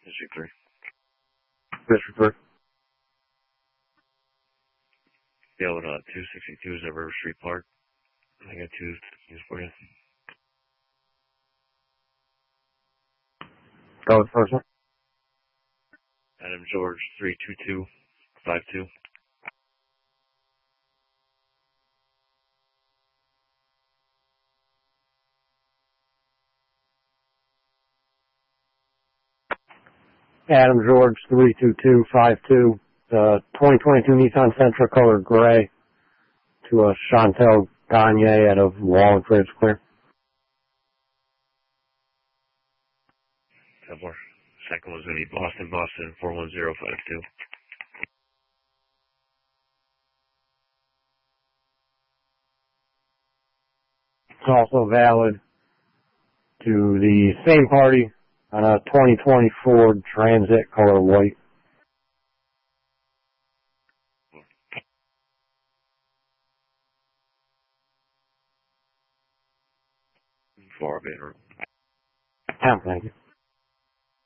District 3. District 3. Yeah, with 262 is at River Street Park. I got two things for you. Go with the first one. Adam George 32252. Adam George 32252. 2022 Nissan Sentra color gray to Chantel Gagne out of Wallingford Bridge Clear. Second one's going to be Boston 41052. It's also valid to the same party on a 2020 Ford Transit color white. Far better. Yeah, thank you.